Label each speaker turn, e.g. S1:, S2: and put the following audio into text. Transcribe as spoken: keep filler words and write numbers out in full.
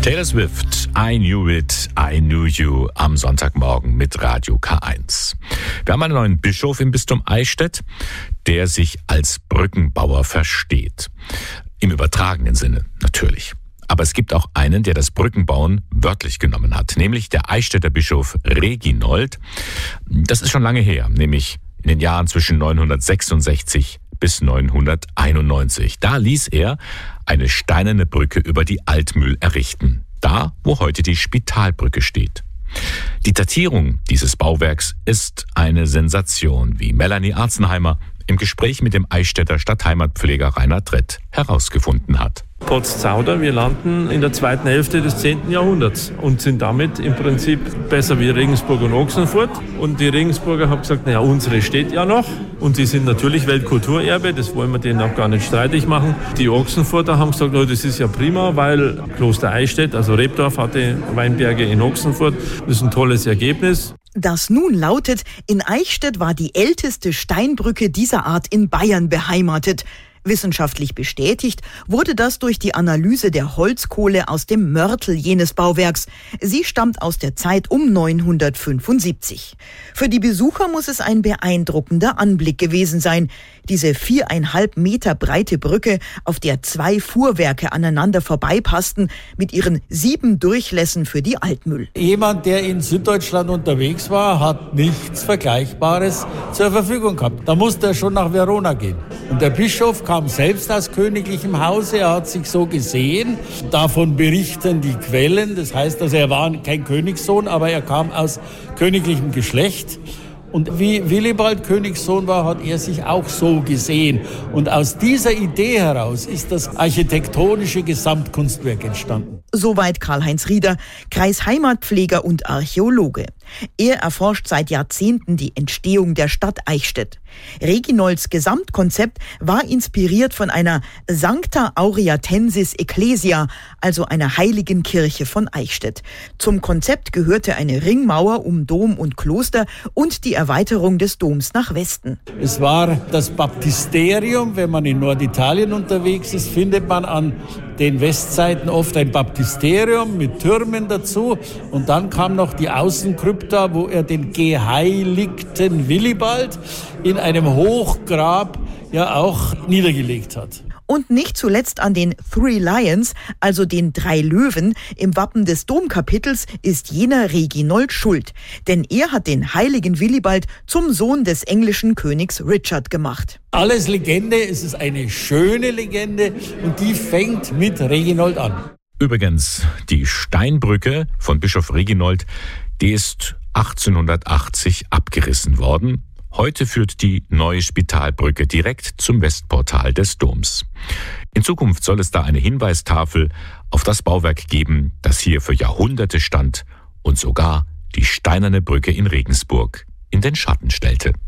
S1: Taylor Swift, I Knew It, I Knew You am Sonntagmorgen mit Radio K eins. Wir haben einen neuen Bischof im Bistum Eichstätt, der sich als Brückenbauer versteht. Im übertragenen Sinne, natürlich. Aber es gibt auch einen, der das Brückenbauen wörtlich genommen hat, nämlich der Eichstätter Bischof Reginold. Das ist schon lange her, nämlich in den Jahren zwischen neunhundertsechsundsechzig bis neunhunderteinundneunzig. Da ließ er eine steinerne Brücke über die Altmühl errichten, da wo heute die Spitalbrücke steht. Die Datierung dieses Bauwerks ist eine Sensation, wie Melanie Arzenheimer im Gespräch mit dem Eichstätter Stadtheimatpfleger Rainer Drett herausgefunden hat.
S2: Potzauder, wir landen in der zweiten Hälfte des zehnten Jahrhunderts und sind damit im Prinzip besser wie Regensburg und Ochsenfurt. Und die Regensburger haben gesagt, naja, unsere steht ja noch. Und die sind natürlich Weltkulturerbe, das wollen wir denen auch gar nicht streitig machen. Die Ochsenfurter haben gesagt, oh, das ist ja prima, weil Kloster Eichstätt, also Rebdorf, hatte Weinberge in Ochsenfurt. Das ist ein tolles Ergebnis.
S3: Das nun lautet, in Eichstätt war die älteste Steinbrücke dieser Art in Bayern beheimatet. Wissenschaftlich bestätigt wurde das durch die Analyse der Holzkohle aus dem Mörtel jenes Bauwerks. Sie stammt aus der Zeit um neunhundertfünfundsiebzig. Für die Besucher muss es ein beeindruckender Anblick gewesen sein. Diese viereinhalb Meter breite Brücke, auf der zwei Fuhrwerke aneinander vorbeipassten, mit ihren sieben Durchlässen für die Altmühl.
S4: Jemand, der in Süddeutschland unterwegs war, hat nichts Vergleichbares zur Verfügung gehabt. Da musste er schon nach Verona gehen. Und der Bischof kam selbst aus königlichem Hause, er hat sich so gesehen. Davon berichten die Quellen. Das heißt, also er war kein Königssohn, aber er kam aus königlichem Geschlecht. Und wie Willibald Königssohn war, hat er sich auch so gesehen. Und aus dieser Idee heraus ist das architektonische Gesamtkunstwerk entstanden.
S3: Soweit Karl-Heinz Rieder, Kreisheimatpfleger und Archäologe. Er erforscht seit Jahrzehnten die Entstehung der Stadt Eichstätt. Reginolds Gesamtkonzept war inspiriert von einer Sancta Aureatensis Ecclesia, also einer heiligen Kirche von Eichstätt. Zum Konzept gehörte eine Ringmauer um Dom und Kloster und die Erweiterung des Doms nach Westen.
S4: Es war das Baptisterium. Wenn man in Norditalien unterwegs ist, findet man an den Westseiten oft ein Baptisterium mit Türmen dazu. Und dann kam noch die Außenkrypta, wo er den geheiligten Willibald in einem Hochgrab ja auch niedergelegt hat.
S3: Und nicht zuletzt an den Three Lions, also den drei Löwen, im Wappen des Domkapitels ist jener Reginold schuld. Denn er hat den heiligen Willibald zum Sohn des englischen Königs Richard gemacht.
S4: Alles Legende, es ist eine schöne Legende und die fängt mit Reginold an.
S1: Übrigens, die Steinbrücke von Bischof Reginold, die ist achtzehnhundertachtzig abgerissen worden. Heute führt die neue Spitalbrücke direkt zum Westportal des Doms. In Zukunft soll es da eine Hinweistafel auf das Bauwerk geben, das hier für Jahrhunderte stand und sogar die steinerne Brücke in Regensburg in den Schatten stellte.